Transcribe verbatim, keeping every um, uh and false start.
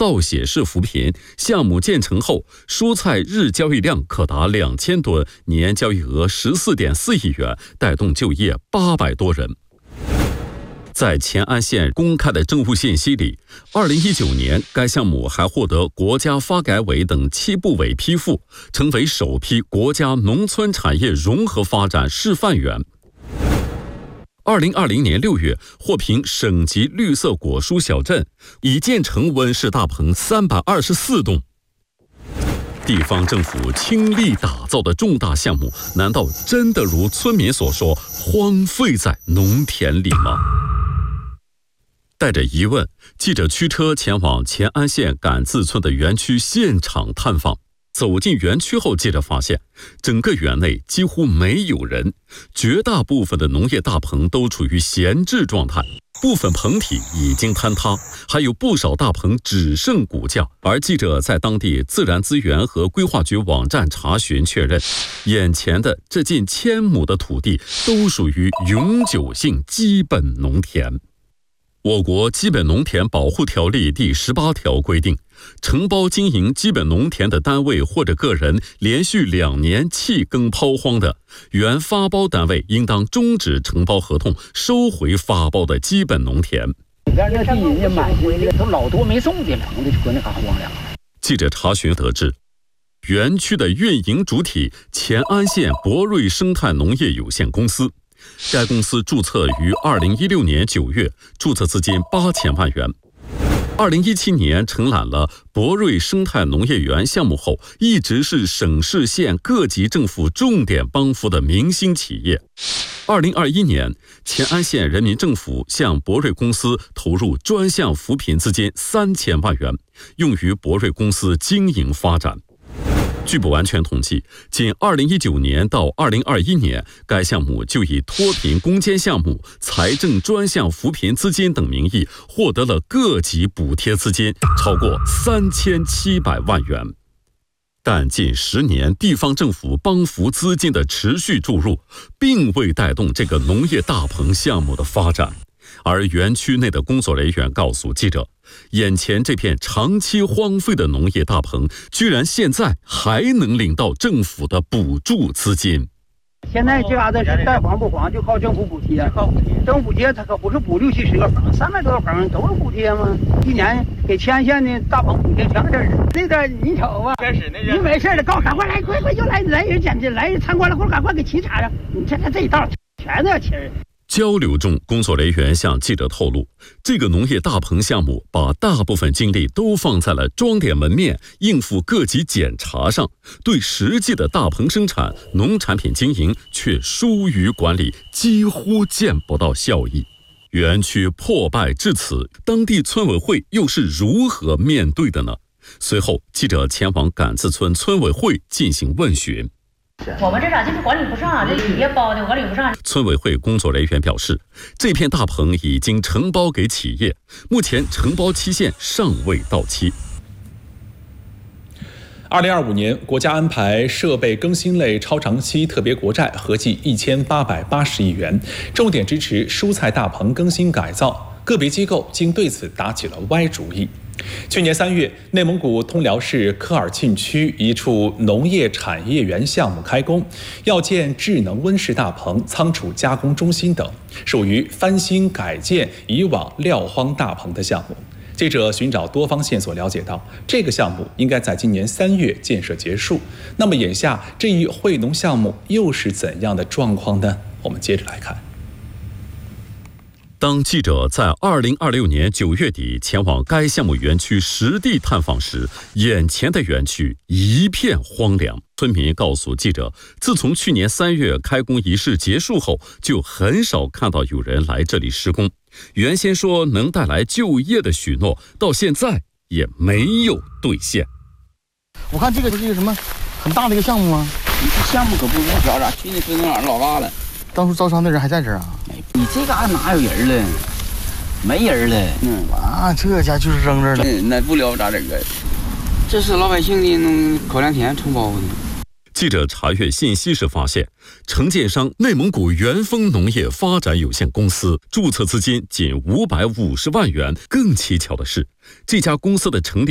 造血式扶贫项目建成后，蔬菜日交易量可达两千吨，年交易额十四点四亿元，带动就业八百多人。在乾安县公开的政务信息里，二零一九年该项目还获得国家发改委等七部委批复，成为首批国家农村产业融合发展示范园。二零二零年六月，获评省级绿色果蔬小镇，已建成温室大棚三百二十四栋。地方政府倾力打造的重大项目，难道真的如村民所说，荒废在农田里吗？带着疑问，记者驱车前往乾安县赶字村的园区现场探访。走进园区后，记者发现整个园内几乎没有人，绝大部分的农业大棚都处于闲置状态，部分棚体已经坍塌，还有不少大棚只剩骨架。而记者在当地自然资源和规划局网站查询确认，眼前的这近千亩的土地都属于永久性基本农田。我国基本农田保护条例第十八条规定，承包经营基本农田的单位或者个人连续两年弃耕抛荒的，原发包单位应当终止承包合同，收回发包的基本农田。 里边那地人家满的都老多没种的了，棚子就搁那嘎荒凉。 记者查询得知，园区的运营主体乾安县博瑞生态农业有限公司。该公司注册于二零一六年九月，注册资金八千万元。二零一七年承揽了博瑞生态农业园项目后，一直是省市县各级政府重点帮扶的明星企业。二零二一年，乾安县人民政府向博瑞公司投入专项扶贫资金三千万元，用于博瑞公司经营发展。据不完全统计，仅二零一九年到二零二一年，该项目就以脱贫攻坚项目、财政专项扶贫资金等名义，获得了各级补贴资金超过三千七百万元。但近十年地方政府帮扶资金的持续注入，并未带动这个农业大棚项目的发展。而园区内的工作人员告诉记者，眼前这片长期荒废的农业大棚，居然现在还能领到政府的补助资金。 现在这嘎子是带荒不荒，就靠政府补贴。政府补贴它可不是补六七十个棚，三百多个棚都是补贴吗？一年给乾安县的大棚补贴全搁这儿。那个你瞅吧，你没事了，告诉赶快来，快快就来来人捡去，来人参观了，快赶快给齐插上。你这这一道全都要齐人。 交流中，工作人员向记者透露，这个农业大棚项目把大部分精力都放在了装点门面、应付各级检查上，对实际的大棚生产、农产品经营却疏于管理，几乎见不到效益。园区破败至此，当地村委会又是如何面对的呢？随后，记者前往赶字村村委会进行问询。 我们这啥就是管理不上，这企业包的管理不上。 村委会工作人员表示，这片大棚已经承包给企业，目前承包期限尚未到期。 二零二五年，国家安排设备更新类超长期特别国债合计一千八百八十亿元，重点支持蔬菜大棚更新改造。个别机构竟对此打起了歪主意。去年三月，内蒙古通辽市科尔沁区一处农业产业园项目开工，要建智能温室大棚、仓储加工中心等，属于翻新改建以往撂荒大棚的项目。记者寻找多方线索了解到，这个项目应该在今年三月建设结束。那么眼下这一惠农项目又是怎样的状况呢？我们接着来看。 当记者在二零二六年九月底前往该项目园区实地探访时，眼前的园区一片荒凉。村民告诉记者，自从去年三月开工仪式结束后，就很少看到有人来这里施工。原先说能带来就业的许诺，到现在也没有兑现。 我看这个不是一个什么很大的一个项目吗？ 这项目可不无聊了，去那分工厂老大了。 当初招商的人还在这儿啊？ 你这嘎哪有人了？没人了。 嗯，啊，这家就是扔这儿了。 嗯，那不聊咋整啊？这是老百姓的那口粮田承包的。 记者查阅信息时发现，承建商内蒙古元丰农业发展有限公司注册资金仅五百五十万元。更蹊跷的是，这家公司的成立